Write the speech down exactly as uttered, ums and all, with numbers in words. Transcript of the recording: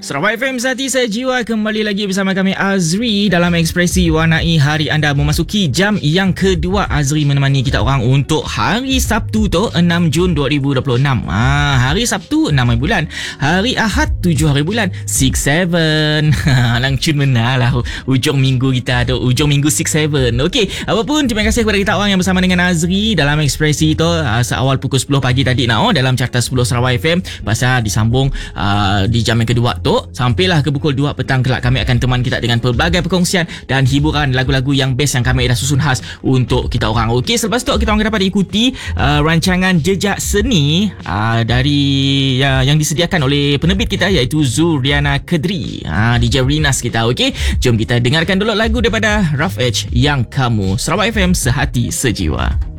Sarawak F M Sehati Sejiwa, kembali lagi bersama kami Azri dalam Ekspresi Warnai hari anda memasuki jam yang kedua. Azri menemani kita orang untuk hari Sabtu tu enam Jun dua ribu dua puluh enam. Ha, hari Sabtu enam hari bulan, hari Ahad tujuh hari bulan, enam tujuh. Langcun benar lah ujung minggu kita tu, ujung minggu enam tujuh. Okey, apapun terima kasih kepada kita orang yang bersama dengan Azri dalam Ekspresi tu uh, seawal pukul sepuluh pagi tadi nak oh, dalam Carta sepuluh Sarawak F M. Pasal disambung uh, di jam yang kedua tu sampailah ke pukul dua petang kelak kami akan teman kita dengan pelbagai perkongsian dan hiburan lagu-lagu yang best yang kami dah susun khas untuk kita orang. Okey, selepas tu kita orang dapat ikuti uh, rancangan Jejak Seni uh, dari uh, yang disediakan oleh penerbit kita iaitu Zuriana Kedri, uh, D J Rinas kita. Okey, jom kita dengarkan dulu lagu daripada Rough Edge, Yang Kamu. Sarawak F M Sehati Sejiwa.